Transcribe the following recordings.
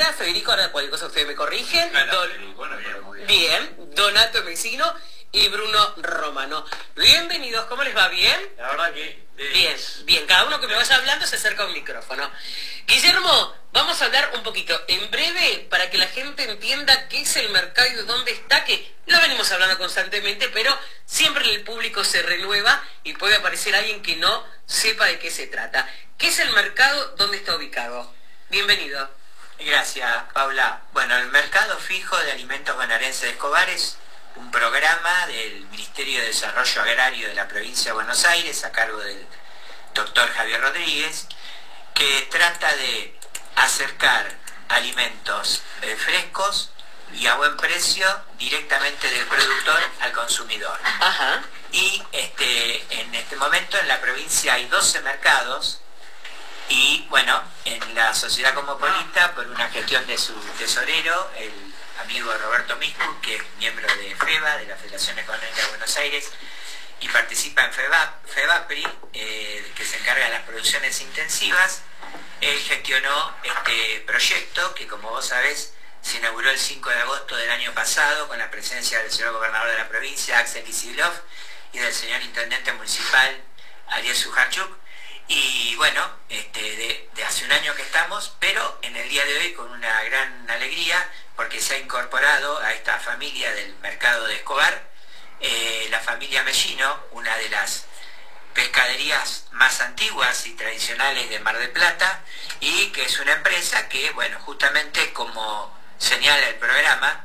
Medina, Federico, ahora cualquier cosa ustedes me corrigen. Bien, Donato Mesino y Bruno Romano. Bienvenidos, ¿cómo les va? ¿Bien? La verdad que... Bien, cada uno que me vaya hablando se acerca a un micrófono. Guillermo, vamos a hablar un poquito en breve para que la gente entienda qué es el mercado y dónde está, que lo venimos hablando constantemente, pero siempre el público se renueva y puede aparecer alguien que no sepa de qué se trata. ¿Qué es el mercado? ¿Dónde está ubicado? Bienvenido. Gracias, Paula. Bueno, el Mercado Fijo de Alimentos Bonaerense de Escobar es un programa del Ministerio de Desarrollo Agrario de la provincia de Buenos Aires, a cargo del doctor Javier Rodríguez, que trata de acercar alimentos frescos y a buen precio directamente del productor al consumidor. Ajá. Y en este momento en la provincia hay 12 mercados y bueno, en la Sociedad Cosmopolita, por una gestión de su tesorero, el amigo Roberto Miscu, que es miembro de FEBA, de la Federación Económica de Buenos Aires, y participa en FEBAPRI, que se encarga de las producciones intensivas. Él gestionó este proyecto que, como vos sabés, se inauguró el 5 de agosto del año pasado con la presencia del señor gobernador de la provincia, Axel Kicillof, y del señor intendente municipal, Ariel Sujarchuk. Y bueno, de hace un año que estamos, pero en el día de hoy con una gran alegría, porque se ha incorporado a esta familia del mercado de Escobar, la familia Mellino, una de las pescaderías más antiguas y tradicionales de Mar del Plata, y que es una empresa que, bueno, justamente como señala el programa,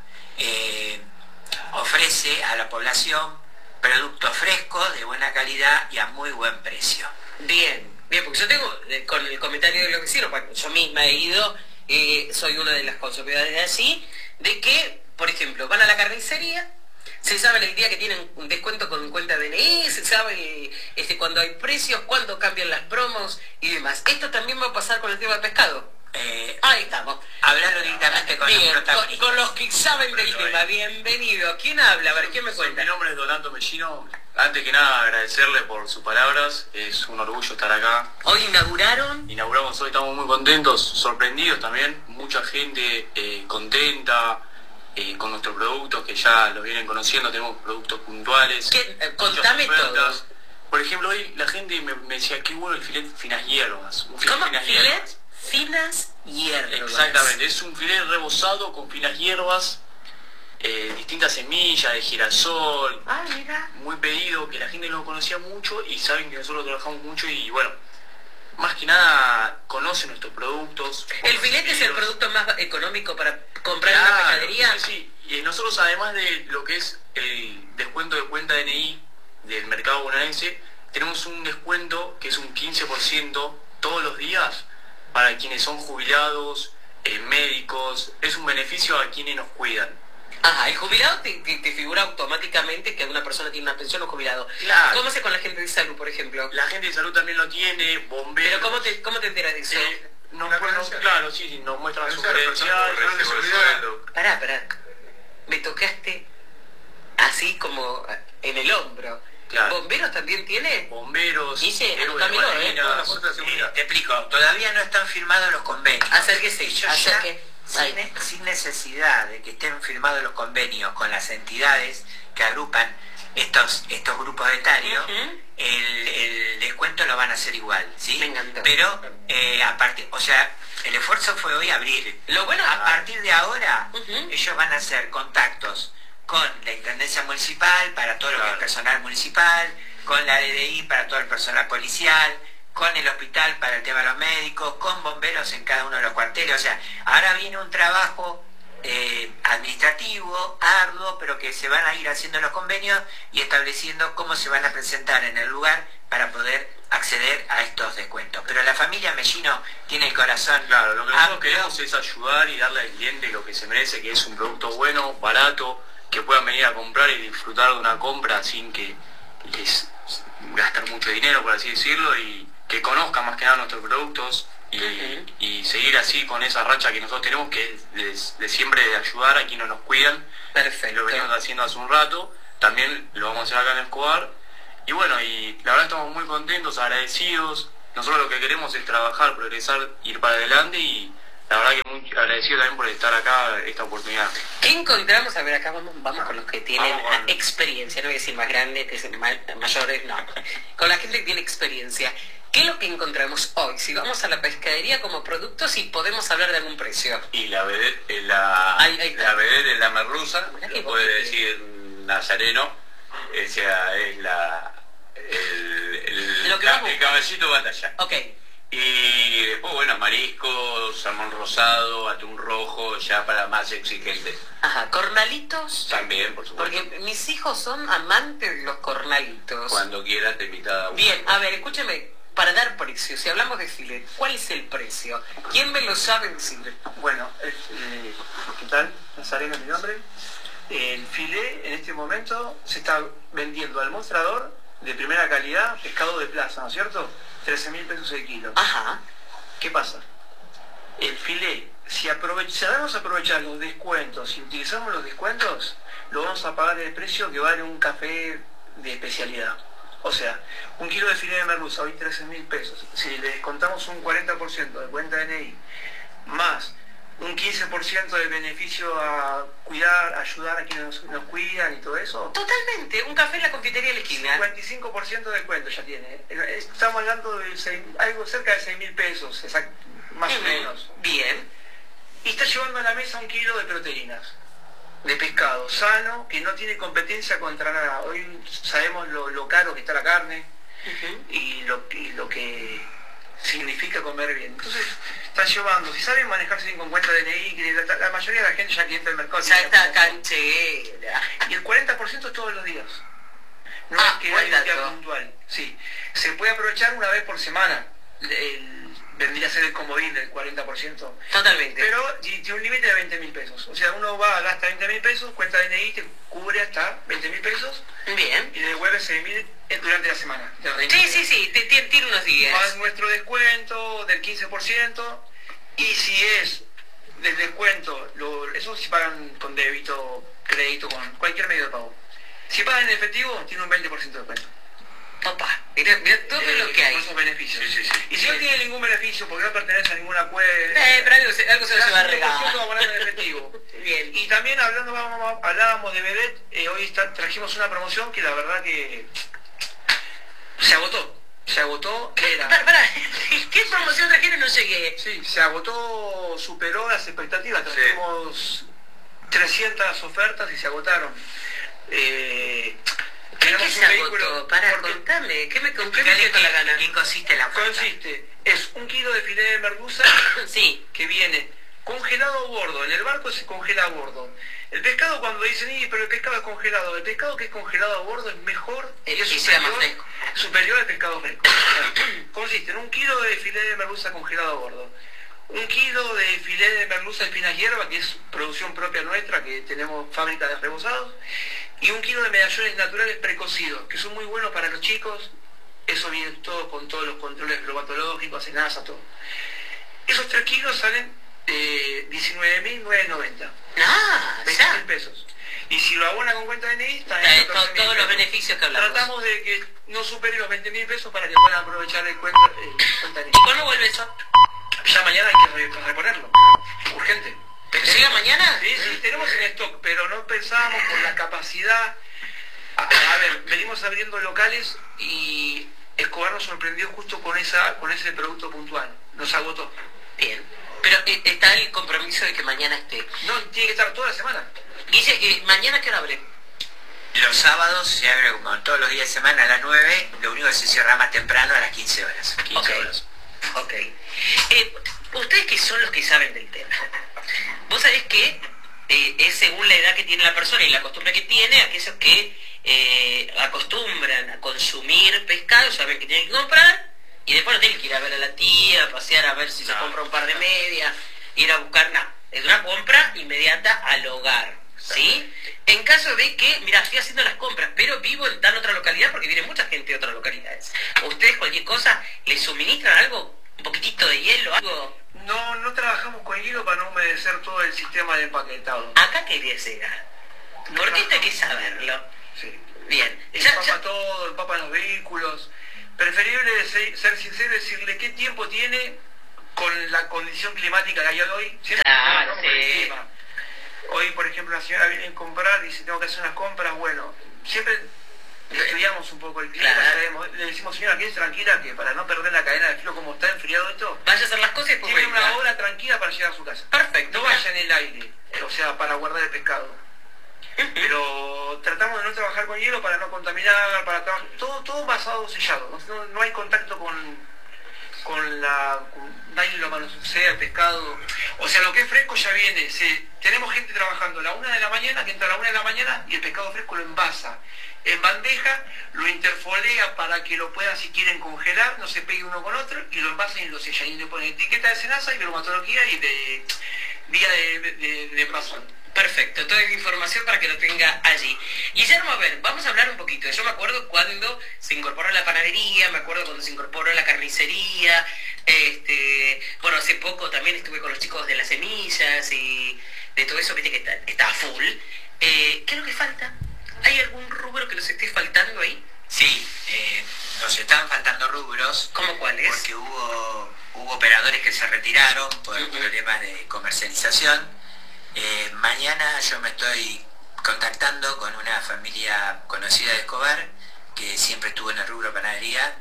ofrece a la población productos frescos, de buena calidad y a muy buen precio. Bien, porque yo tengo, con el comentario de los vecinos, bueno, yo misma he ido, soy una de las consumidores de allí, de que, por ejemplo, van a la carnicería, se sabe el día que tienen un descuento con cuenta DNI, se sabe cuando hay precios, cuándo cambian las promos y demás. Esto también va a pasar con el tema del pescado. Ahí estamos. Hablarlo directamente con los protagonistas. Con los que saben del tema. Bienvenido. ¿Quién habla? A ver, ¿quién me cuenta? Mi nombre es Donato Mellino. Antes que nada, agradecerle por sus palabras. Es un orgullo estar acá. Hoy inauguraron. Inauguramos hoy, estamos muy contentos, sorprendidos también. Mucha gente contenta con nuestros productos, que ya los vienen conociendo. Tenemos productos puntuales. Contame todos. Por ejemplo, hoy la gente me decía, qué bueno el filet finas hierbas. ¿Cómo? Filet finas hierbas. Exactamente, es un filet rebozado con finas hierbas. Distintas semillas de girasol, mira. Muy pedido, que la gente no conocía mucho y saben que nosotros trabajamos mucho y bueno, más que nada conocen nuestros productos. ¿El filete es el producto más económico para comprar en una pescadería? Sí, y nosotros además de lo que es el descuento de cuenta DNI del mercado bonaerense, tenemos un descuento que es un 15% todos los días para quienes son jubilados, médicos, es un beneficio a quienes nos cuidan. Ajá, el jubilado te figura automáticamente que una persona tiene una pensión o jubilado. Claro. ¿Cómo hace con la gente de salud, por ejemplo? La gente de salud también lo tiene, bomberos. ¿Pero cómo te enteras de eso? Claro, sí, nos muestran su credencial. Pará. Me tocaste así como en el hombro. Claro. ¿Bomberos también tiene? Bomberos, dice, héroes de Malvinas. Te explico, todavía no están firmados los convenios. Acérquese, Sin necesidad de que estén firmados los convenios con las entidades que agrupan estos grupos etarios, el descuento lo van a hacer igual, ¿sí? Me encantó. Pero el esfuerzo fue hoy abrir. Lo bueno, a partir de ahora, ellos van a hacer contactos con la Intendencia Municipal para todo lo que es personal municipal, con la DDI para todo el personal policial, con el hospital para el tema de los médicos, con bomberos en cada uno de los cuarteles. O sea, ahora viene un trabajo administrativo, arduo, pero que se van a ir haciendo los convenios y estableciendo cómo se van a presentar en el lugar para poder acceder a estos descuentos. Pero la familia Mellino tiene el corazón. Claro, lo que nosotros queremos es ayudar y darle al cliente lo que se merece, que es un producto bueno, barato, que puedan venir a comprar y disfrutar de una compra sin que les gastar mucho dinero, por así decirlo, y que conozcan más que nada nuestros productos y seguir así con esa racha que nosotros tenemos, que es de siempre de ayudar a quienes nos cuidan. Perfecto. Lo venimos haciendo hace un rato, también lo vamos a hacer acá en Escobar. Y bueno, y la verdad estamos muy contentos, agradecidos. Nosotros lo que queremos es trabajar, progresar, ir para adelante y la verdad que muy agradecidos agradecido también por estar acá, esta oportunidad. ¿Qué encontramos? A ver, acá vamos con los que tienen experiencia, no voy a decir más grandes, mayores, no. Con la gente que tiene experiencia. ¿Qué es lo que encontramos hoy? Si vamos a la pescadería como producto, si podemos hablar de algún precio. Y la vedette es la merluza, lo puede decir Nazareno, esa es el caballito batalla. Ok. Y después, bueno, mariscos, salmón rosado, atún rojo, ya para más exigentes. Ajá, ¿cornalitos? También, por supuesto. Porque mis hijos son amantes de los cornalitos. Cuando quieras te invitada a uno. Bien, a ver, escúcheme, para dar precio, si hablamos de filet, ¿cuál es el precio? ¿Quién me lo sabe decir? Bueno, ¿qué tal? Nazareno es mi nombre. El filet en este momento se está vendiendo al mostrador de primera calidad, pescado de plaza, ¿no es cierto? 13.000 pesos el kilo. Ajá. ¿Qué pasa? El filet, si sabemos aprovechar los descuentos, si utilizamos los descuentos, lo vamos a pagar el precio que vale un café de especialidad. O sea, un kilo de filet de merluza, hoy 13.000 pesos. Si le descontamos un 40% de cuenta DNI, más un 15% de beneficio a cuidar, ayudar a quienes nos cuidan y todo eso. Totalmente, un café en la confitería de la esquina. 55% de descuento ya tiene. Estamos hablando de algo cerca de 6.000 pesos, más o menos. Bien. Y está llevando a la mesa un kilo de proteínas, de pescado sano, que no tiene competencia contra nada. Hoy sabemos lo caro que está la carne y lo que significa comer bien. Entonces, está llevando, si saben manejarse bien con cuenta DNI, que la mayoría de la gente ya que entra al mercado ya está canchera. Y el 40% es todos los días. No es que hay un día puntual. Sí. Se puede aprovechar una vez por semana. Vendría a ser el comodín del 40%. Totalmente. Pero tiene un límite de 20.000 pesos. O sea, uno va, gasta 20.000 pesos, cuenta DNI, te cubre hasta 20.000 pesos. Bien. Y devuelve 6.000 durante la semana. Sí, tiene unos días. Más nuestro descuento del 15%. Y si es del descuento, eso si pagan con débito, crédito, con cualquier medio de pago. Si pagan en efectivo, tiene un 20% de descuento. Papá, mira todo lo que hay. Esos beneficios. Sí. Y si no tiene ningún beneficio, porque no pertenece a ninguna cueva. Pero algo se lo lleva a regalar. En efectivo. Bien. Y también hablábamos de vedette, hoy trajimos una promoción que la verdad que se agotó, ¿qué era? Para, ¿qué promoción trajeron? No llegué. Sí, se agotó, superó las expectativas, trajimos 300 ofertas y se agotaron. ¿Qué se agotó? Para contarle, ¿qué me compré con la gana? ¿Qué consiste la oferta? Es un kilo de filet de merluza sí, que viene congelado a bordo, en el barco se congela a bordo. El pescado cuando dicen, pero el pescado es congelado, el pescado que es congelado a bordo es mejor y es superior al pescado fresco. Consiste en un kilo de filet de merluza congelado a bordo, un kilo de filet de merluza de finas hierbas, que es producción propia nuestra, que tenemos fábrica de rebozados, y un kilo de medallones naturales precocidos, que son muy buenos para los chicos. Eso viene todo con todos los controles bromatológicos, ENASA, todo. Esos 3 kilos salen 19.990. Ah, 20.000 pesos. Y si lo abona con cuenta de DNI, está en todos los beneficios que hablamos. Tratamos de que no supere los 20.000 pesos para que puedan aprovechar el cuenta de DNI. ¿Y cuándo vuelve eso? Ya mañana hay que reponerlo. Urgente. ¿Pero llega mañana? Sí, tenemos en stock, pero no pensábamos por la capacidad. A ver, venimos abriendo locales y Escobar nos sorprendió justo con ese producto puntual. Nos agotó. Bien. Pero está el compromiso de que mañana esté. No, tiene que estar toda la semana. Dice, ¿mañana qué hora abre? Los sábados se abre como todos los días de semana a las 9, lo único que se cierra más temprano a las 15 horas. 15 horas. Ok. Ustedes que son los que saben del tema, vos sabés que es según la edad que tiene la persona y la costumbre que tiene, aquellos que acostumbran a consumir pescado, saben que tienen que comprar, y después no tienen que ir a ver a la tía, pasear a ver si se compra un par de medias, ir a buscar nada. Es una compra inmediata al hogar, ¿sí? En caso de que, mira, estoy haciendo las compras, pero vivo en tal otra localidad porque viene mucha gente de otras localidades. ¿Ustedes cualquier cosa les suministran algo? ¿Un poquitito de hielo, algo? No trabajamos con hielo para no humedecer todo el sistema de empaquetado. Acá quería llegar. Porque esto hay que saberlo. Sí. Bien. Empapa todo, empapa los vehículos. Preferible ser sincero y decirle qué tiempo tiene con la condición climática que hay hoy, siempre claro, por encima. Hoy, por ejemplo, una señora viene a comprar, dice, tengo que hacer unas compras, bueno, siempre estudiamos un poco el clima, sabemos, le decimos, señora, quédese tranquila, que para no perder la cadena de frío como está enfriado esto, vaya a hacer las cosas y después tiene una hora tranquila para llegar a su casa. Perfecto. No vaya en el aire, o sea, para guardar el pescado. Pero tratamos de no trabajar con hielo para no contaminar, para trabajar, todo basado sellado, no hay contacto con nadie lo manosea el pescado, o sea, lo que es fresco ya viene, tenemos gente trabajando a la 1 de la mañana, que entra a la 1 de la mañana y el pescado fresco lo envasa en bandeja, lo interfolea para que lo puedan, si quieren, congelar, no se pegue uno con otro, y lo envasan y lo sellan y le ponen etiqueta de cenaza y bromatología y de día de envasón. Perfecto, toda esa información para que lo tenga allí. Guillermo, a ver, vamos a hablar un poquito. Yo me acuerdo cuando se incorporó la panadería, me acuerdo cuando se incorporó la carnicería, bueno, hace poco también estuve con los chicos de las semillas y de todo eso, viste que está full. ¿Qué es lo que falta? ¿Hay algún rubro que nos esté faltando ahí? Sí, nos están faltando rubros. ¿Cómo cuáles? Porque hubo operadores que se retiraron por problemas de comercialización. Mañana yo me estoy contactando con una familia conocida de Escobar que siempre estuvo en el rubro panadería.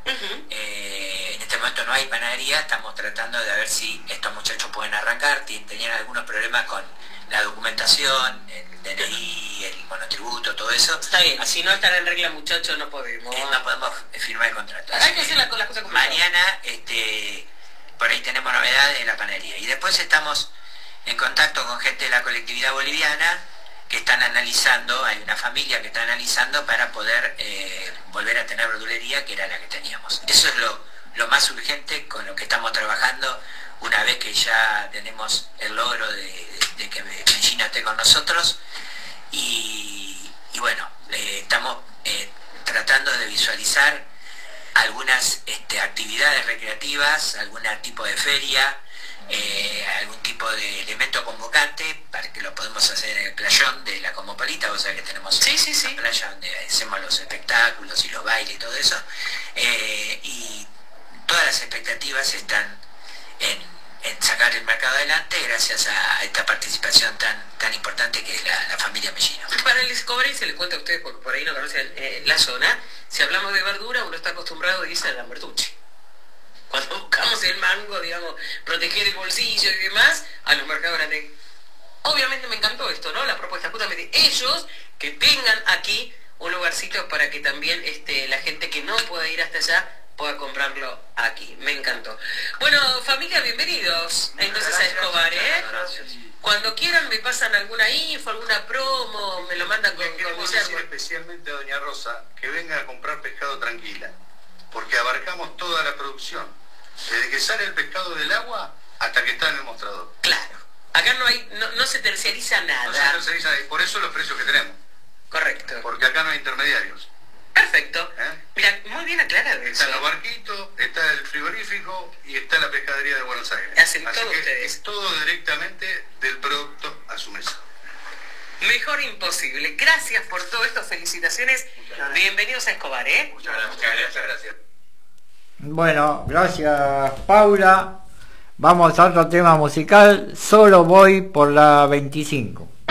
En este momento no hay panadería, estamos tratando de ver si estos muchachos pueden arrancar. Tenían algunos problemas con la documentación, el DNI, el monotributo, todo eso. Está bien, si no están en regla, muchachos, no podemos. No podemos firmar el contrato. Hay que hacer las cosas como mañana por ahí tenemos novedades de la panadería. Y después estamos en contacto con gente de la colectividad boliviana que están analizando, hay una familia que está analizando para poder volver a tener verdulería, que era la que teníamos. Eso es lo más urgente con lo que estamos trabajando una vez que ya tenemos el logro de que Mellina esté con nosotros. Y bueno, estamos tratando de visualizar algunas actividades recreativas, algún tipo de feria, algún tipo de elemento convocante para que lo podemos hacer en el playón de la Cosmopolita, o sea que tenemos una playa donde hacemos los espectáculos y los bailes y todo eso, y todas las expectativas están en sacar el mercado adelante gracias a esta participación tan importante que es la familia Mellino. Para el escobarense, les cuento a ustedes porque por ahí no conocen la zona, si hablamos de verdura uno está acostumbrado, dice, a la mertuche. Cuando buscamos el mango, digamos, proteger el bolsillo y demás, a los mercados grandes. Obviamente me encantó esto, ¿no? La propuesta, justamente ellos que tengan aquí un lugarcito para que también la gente que no pueda ir hasta allá pueda comprarlo aquí. Me encantó. Bueno, familia, bienvenidos entonces a Escobar, Gracias. Cuando quieran me pasan alguna info, alguna promo, me lo mandan con queremos decir especialmente a doña Rosa que venga a comprar pescado tranquila, porque abarcamos toda la producción. Desde que sale el pescado del agua hasta que está en el mostrador. Claro. Acá no se terciariza nada. No se terciariza, y por eso los precios que tenemos. Correcto. Porque acá no hay intermediarios. Perfecto. Mira, muy bien aclarado. Están los barquitos, está el frigorífico y está la pescadería de Buenos Aires. Hacen así todo que ustedes. es todo directamente del producto a su mesa. Mejor imposible. Gracias por todo esto. Felicitaciones. Bienvenidos a Escobar, Muchas gracias. Bueno, gracias Paula. Vamos a otro tema musical. Solo voy por la 25.